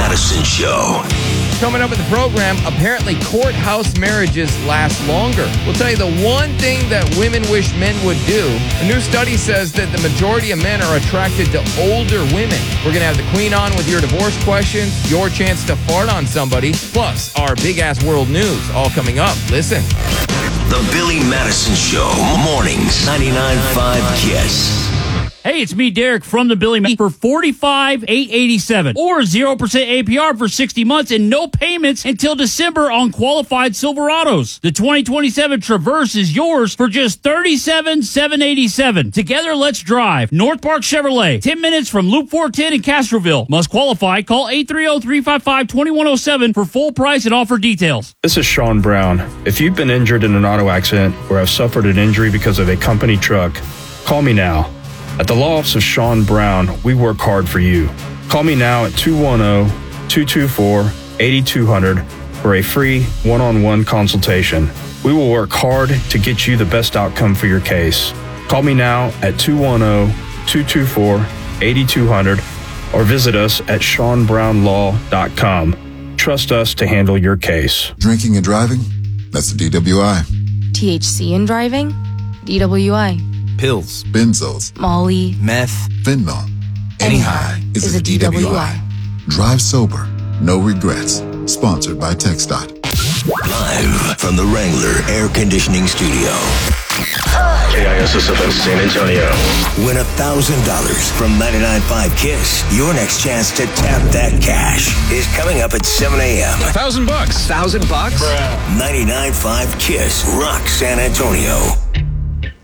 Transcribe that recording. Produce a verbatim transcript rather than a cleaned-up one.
Madison Show. Coming up in the program, apparently courthouse marriages last longer. We'll tell you the one thing that women wish men would do. A new study says that the majority of men are attracted to older women. We're going to have the queen on with your divorce questions, your chance to fart on somebody, plus our big-ass world news, all coming up. Listen. The Billy Madison Show, mornings, ninety-nine point five KISS. Hey, it's me, Derek, from the Billy Ma- for forty-five thousand eight hundred eighty-seven dollars or zero percent A P R for sixty months and no payments until December on qualified Silverados. The twenty twenty-seven Traverse is yours for just thirty-seven thousand seven hundred eighty-seven dollars. Together, let's drive. North Park Chevrolet, ten minutes from Loop four ten in Castroville. Must qualify. Call eight three zero, three five five, two one zero seven for full price and offer details. This is Sean Brown. If you've been injured in an auto accident or have suffered an injury because of a company truck, call me now. At the law office of Sean Brown, we work hard for you. Call me now at two one zero, two two four, eight two zero zero for a free one-on-one consultation. We will work hard to get you the best outcome for your case. Call me now at two one zero, two two four, eight two zero zero or visit us at sean brown law dot com. Trust us to handle your case. Drinking and driving? That's a D W I. T H C in driving? D W I. Pills, Benzos, Molly, meth, fentanyl. Any high is, is a D W I. D W I. Drive sober, no regrets. Sponsored by TxDOT. Live from the Wrangler Air Conditioning Studio. K I S S F M San Antonio. Win one thousand dollars from ninety-nine point five KISS. Your next chance to tap that cash is coming up at seven a.m. A thousand bucks. Thousand bucks? ninety-nine point five KISS. Rock San Antonio.